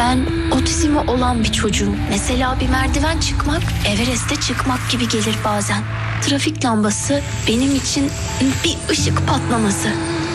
Ben otizmi olan bir çocuğum. Mesela bir merdiven çıkmak, Everest'e çıkmak gibi gelir bazen. Trafik lambası benim için bir ışık patlaması.